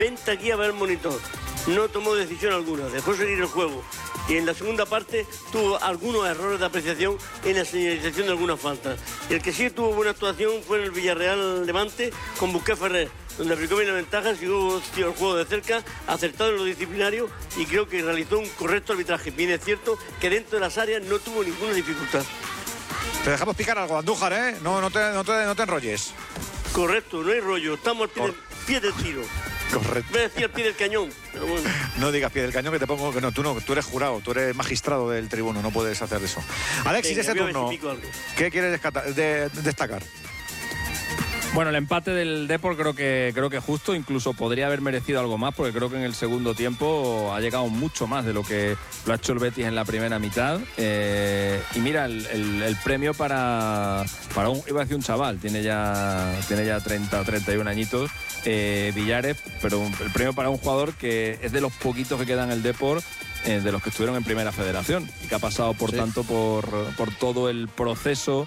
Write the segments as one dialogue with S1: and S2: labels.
S1: Vente aquí a ver el monitor. No tomó decisión alguna, dejó seguir el juego. Y en la segunda parte tuvo algunos errores de apreciación en la señalización de algunas faltas. Y el que sí tuvo buena actuación fue en el Villarreal Levante con Busquets Ferrer, donde aplicó bien la ventaja, siguió el juego de cerca, acertado en lo disciplinario y creo que realizó un correcto arbitraje. Bien es cierto que dentro de las áreas no tuvo ninguna dificultad.
S2: Te dejamos picar algo, Andújar, ¿eh? No te enrolles.
S1: Correcto, no hay rollo, estamos al pie del tiro.
S2: Correcto.
S1: Me decía al pie del cañón, pero bueno.
S2: No digas pie del cañón, que te pongo que no, tú eres jurado, tú eres magistrado del tribuno, no puedes hacer eso. Alexis, ese turno, ¿qué quieres destacar?
S3: Bueno, el empate del Depor creo que justo, incluso podría haber merecido algo más, porque creo que en el segundo tiempo ha llegado mucho más de lo que lo ha hecho el Betis en la primera mitad. Y mira, el premio para iba a decir un chaval, tiene ya 30 o 31 añitos, Villares, pero el premio para un jugador que es de los poquitos que quedan en el Depor, de los que estuvieron en Primera Federación y que ha pasado, por tanto, por todo el proceso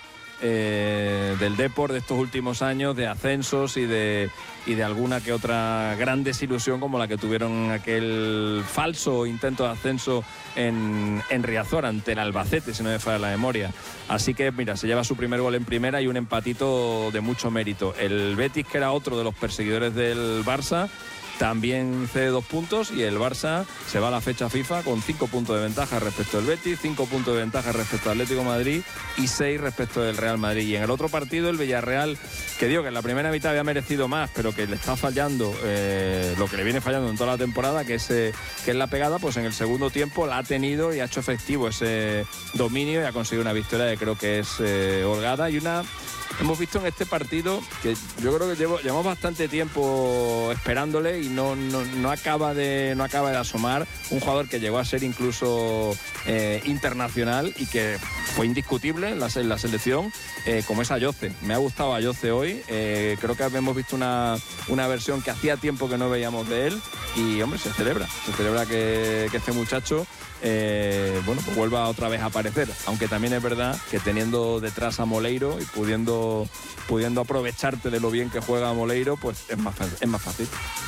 S3: del Depor de estos últimos años, de ascensos y de alguna que otra gran desilusión, como la que tuvieron aquel falso intento de ascenso en Riazor ante el Albacete, si no me falla la memoria. Así que mira, se lleva su primer gol en primera y un empatito de mucho mérito. El Betis, que era otro de los perseguidores del Barça, también cede 2 puntos y el Barça se va a la fecha FIFA con 5 puntos de ventaja respecto al Betis, 5 puntos de ventaja respecto al Atlético de Madrid y 6 respecto del Real Madrid. Y en el otro partido, el Villarreal, que digo que en la primera mitad había merecido más, pero que le está fallando lo que le viene fallando en toda la temporada, que es la pegada, pues en el segundo tiempo la ha tenido y ha hecho efectivo ese dominio y ha conseguido una victoria que creo que es holgada y hemos visto en este partido que yo creo que llevamos bastante tiempo esperándole y no acaba de asomar un jugador que llegó a ser incluso internacional y que fue indiscutible en la selección, como es Ayoce. Me ha gustado Ayoce hoy, creo que hemos visto una versión que hacía tiempo que no veíamos de él y, hombre, se celebra que este muchacho pues vuelva otra vez a aparecer, aunque también es verdad que teniendo detrás a Moleiro y pudiendo aprovecharte de lo bien que juega Moleiro, pues es más fácil.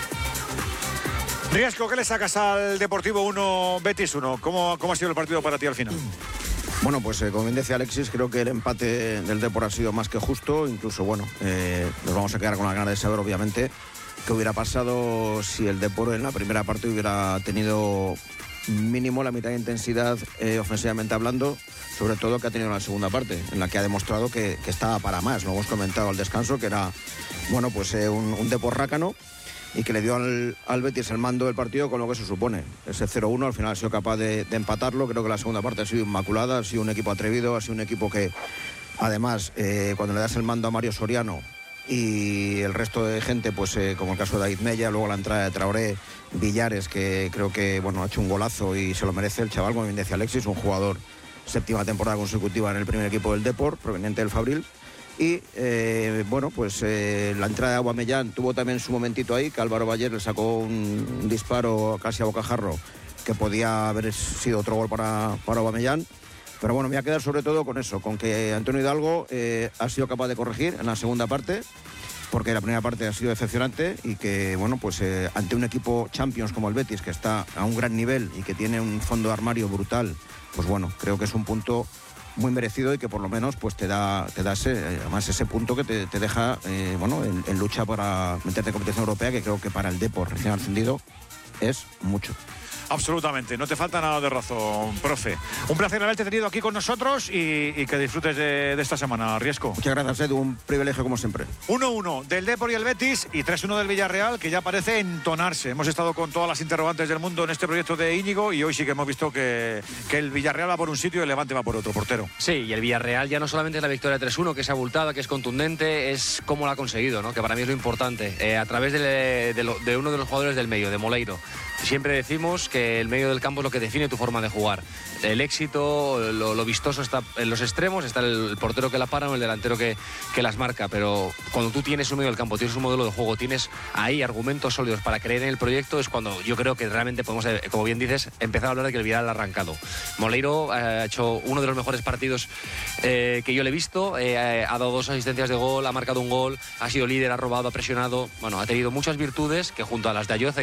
S2: Riesco, ¿qué le sacas al Deportivo 1, Betis 1? ¿Cómo ha sido el partido para ti al final?
S4: Bueno, pues como bien decía Alexis, creo que el empate del Depor ha sido más que justo. Incluso, bueno, nos vamos a quedar con la gana de saber, obviamente, qué hubiera pasado si el Depor en la primera parte hubiera tenido mínimo la mitad de intensidad ofensivamente hablando, sobre todo que ha tenido en la segunda parte, en la que ha demostrado que estaba para más. Lo hemos comentado al descanso, que era, bueno, pues un Depor rácano y que le dio al Betis el mando del partido con lo que se supone. Ese 0-1 al final ha sido capaz de empatarlo. Creo que la segunda parte ha sido inmaculada, ha sido un equipo atrevido, ha sido un equipo que, además, cuando le das el mando a Mario Soriano y el resto de gente, pues como el caso de David Mella, luego la entrada de Traoré, Villares, que creo que ha hecho un golazo y se lo merece el chaval, como bien decía Alexis, un jugador 7ª temporada consecutiva en el primer equipo del Depor, proveniente del Fabril. Y la entrada de Aubameyang tuvo también su momentito ahí, que Álvaro Bayer le sacó un disparo casi a bocajarro que podía haber sido otro gol para Aubameyang. Pero bueno, me voy a quedar sobre todo con eso, con que Antonio Hidalgo ha sido capaz de corregir en la segunda parte, porque la primera parte ha sido decepcionante y que, bueno, pues ante un equipo Champions como el Betis, que está a un gran nivel y que tiene un fondo de armario brutal, pues bueno, creo que es un punto muy merecido y que por lo menos pues te da ese punto que te deja en lucha para meterte en competición europea, que creo que para el Depor recién ascendido es mucho.
S2: Absolutamente, no te falta nada de razón, profe. Un placer haberte tenido aquí con nosotros y que disfrutes de esta semana, Riesco.
S4: Muchas gracias, Edu, un privilegio como siempre.
S2: 1-1 del Depor y el Betis y 3-1 del Villarreal, que ya parece entonarse. Hemos estado con todas las interrogantes del mundo en este proyecto de Íñigo y hoy sí que hemos visto que el Villarreal va por un sitio y el Levante va por otro, portero.
S5: Sí, y el Villarreal ya no solamente es la victoria 3-1, que es abultada, que es contundente, es cómo lo ha conseguido, ¿no? Que para mí es lo importante. A través de uno de los jugadores del medio, de Moleiro. Siempre decimos que el medio del campo es lo que define tu forma de jugar. El éxito, lo vistoso está en los extremos, está el portero que la para o el delantero que las marca, pero cuando tú tienes un medio del campo, tienes un modelo de juego, tienes ahí argumentos sólidos para creer en el proyecto, es cuando yo creo que realmente podemos, como bien dices, empezar a hablar de que el Villarreal ha arrancado. Moleiro ha hecho uno de los mejores partidos que yo le he visto, ha dado 2 asistencias de gol, ha marcado un gol, ha sido líder, ha robado, ha presionado, bueno, ha tenido muchas virtudes que junto a las de Ayoce,